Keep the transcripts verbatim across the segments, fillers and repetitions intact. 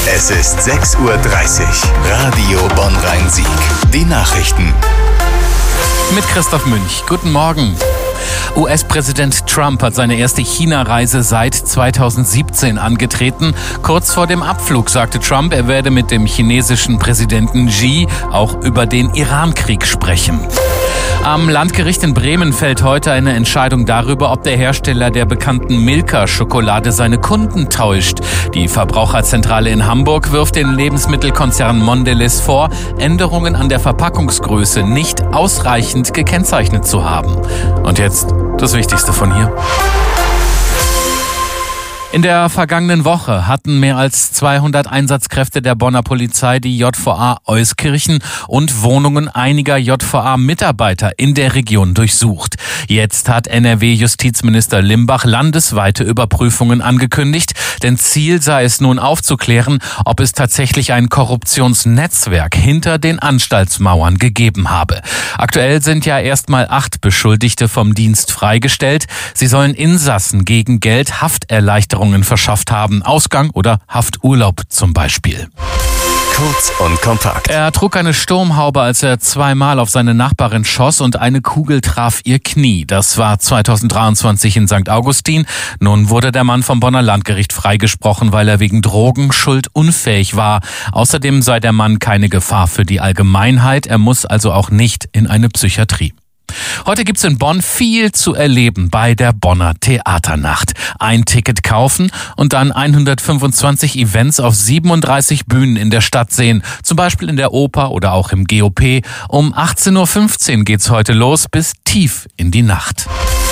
Es ist sechs Uhr dreißig. Radio Bonn-Rhein-Sieg. Die Nachrichten. Mit Christoph Münch. Guten Morgen. U S-Präsident Trump hat seine erste China-Reise seit zweitausendsiebzehn angetreten. Kurz vor dem Abflug sagte Trump, er werde mit dem chinesischen Präsidenten Xi auch über den Iran-Krieg sprechen. Am Landgericht in Bremen fällt heute eine Entscheidung darüber, ob der Hersteller der bekannten Milka-Schokolade seine Kunden täuscht. Die Verbraucherzentrale in Hamburg wirft den Lebensmittelkonzern Mondelez vor, Änderungen an der Verpackungsgröße nicht ausreichend gekennzeichnet zu haben. Und jetzt das Wichtigste von hier. In der vergangenen Woche hatten mehr als zweihundert Einsatzkräfte der Bonner Polizei die J V A Euskirchen und Wohnungen einiger J V A-Mitarbeiter in der Region durchsucht. Jetzt hat N R W-Justizminister Limbach landesweite Überprüfungen angekündigt, denn Ziel sei es nun aufzuklären, ob es tatsächlich ein Korruptionsnetzwerk hinter den Anstaltsmauern gegeben habe. Aktuell sind ja erstmal acht Beschuldigte vom Dienst freigestellt. Sie sollen Insassen gegen Geld Hafterleichterungen verschafft haben. Ausgang oder Hafturlaub zum Beispiel. Kurz und kompakt. Er trug eine Sturmhaube, als er zweimal auf seine Nachbarin schoss und eine Kugel traf ihr Knie. Das war zweitausenddreiundzwanzig in Sankt Augustin. Nun wurde der Mann vom Bonner Landgericht freigesprochen, weil er wegen Drogen schuldunfähig war. Außerdem sei der Mann keine Gefahr für die Allgemeinheit. Er muss also auch nicht in eine Psychiatrie. Heute gibt's in Bonn viel zu erleben bei der Bonner Theaternacht. Ein Ticket kaufen und dann hundertfünfundzwanzig Events auf siebenunddreißig Bühnen in der Stadt sehen. Zum Beispiel in der Oper oder auch im G O P. Um achtzehn Uhr fünfzehn geht's heute los bis tief in die Nacht.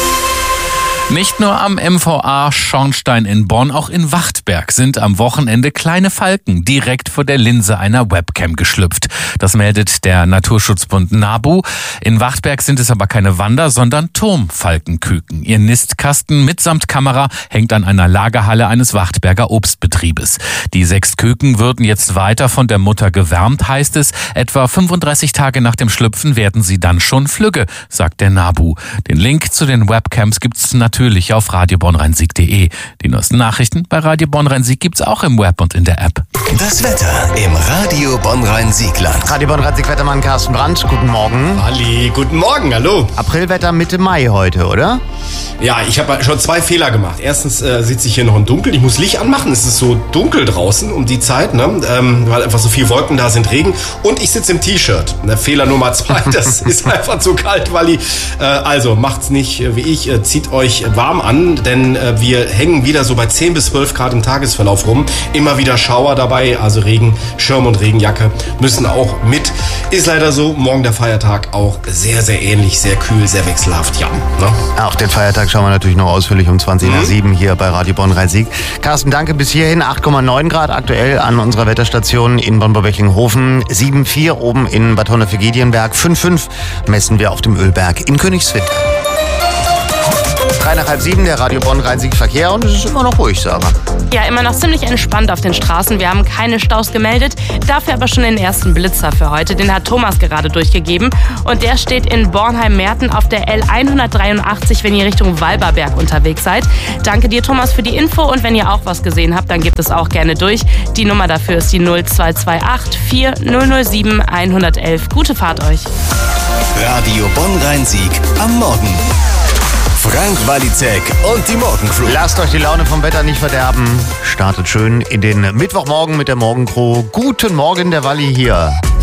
Nicht nur am M V A Schornstein in Bonn, auch in Wachtberg sind am Wochenende kleine Falken direkt vor der Linse einer Webcam geschlüpft. Das meldet der Naturschutzbund NABU. In Wachtberg sind es aber keine Wander, sondern Turmfalkenküken. Ihr Nistkasten mitsamt Kamera hängt an einer Lagerhalle eines Wachtberger Obstbetriebes. Die sechs Küken würden jetzt weiter von der Mutter gewärmt, heißt es. Etwa fünfunddreißig Tage nach dem Schlüpfen werden sie dann schon flügge, sagt der NABU. Den Link zu den Webcams gibt's natürlich Natürlich auf radio bonn rhein sieg punkt de. Die neuesten Nachrichten bei Radio Bonn-Rhein-Sieg gibt's auch im Web und in der App. Das Wetter im Radio Bonn-Rhein-Siegland. Radio Bonn-Rhein-Sieg-Wettermann Carsten Brandt, guten Morgen. Halli, guten Morgen, hallo. Aprilwetter Mitte Mai heute, oder? Ja, ich habe schon zwei Fehler gemacht. Erstens äh, sitze ich hier noch im Dunkeln. Ich muss Licht anmachen. Es ist so dunkel draußen um die Zeit, ne? ähm, weil einfach so viele Wolken da sind, Regen. Und ich sitze im T-Shirt. Ne? Fehler Nummer zwei, das ist einfach zu kalt, Walli. Äh, also macht's nicht äh, wie ich. Äh, zieht euch warm an, denn äh, wir hängen wieder so bei zehn bis zwölf Grad im Tagesverlauf rum. Immer wieder Schauer dabei, also Regen, Schirm und Regenjacke müssen auch mit. Ist leider so. Morgen der Feiertag auch sehr, sehr ähnlich, sehr kühl, sehr wechselhaft. Ja, ne? Auch den Feiertag schauen wir natürlich noch ausführlich um zwanzig nach sieben hier bei Radio Bonn-Rhein-Sieg. Carsten, danke bis hierhin. acht Komma neun Grad aktuell an unserer Wetterstation in Bonn-Böcklinghofen. sieben Komma vier oben in Bad Honnef-Egedienberg. fünf Komma fünf messen wir auf dem Ölberg in Königswinter. Drei nach halb sieben, der Radio Bonn-Rhein-Sieg-Verkehr und es ist immer noch ruhig, Sarah. Ja, immer noch ziemlich entspannt auf den Straßen. Wir haben keine Staus gemeldet, dafür aber schon den ersten Blitzer für heute. Den hat Thomas gerade durchgegeben und der steht in Bornheim-Merten auf der L hundertdreiundachtzig, wenn ihr Richtung Walberberg unterwegs seid. Danke dir, Thomas, für die Info und wenn ihr auch was gesehen habt, dann gebt es auch gerne durch. Die Nummer dafür ist die null zwei zwei acht vier null null sieben eins eins eins. Gute Fahrt euch. Radio Bonn-Rhein-Sieg am Morgen. Frank Walizek und die Morgencrew. Lasst euch die Laune vom Wetter nicht verderben. Startet schön in den Mittwochmorgen mit der Morgencrew. Guten Morgen, der Walli hier.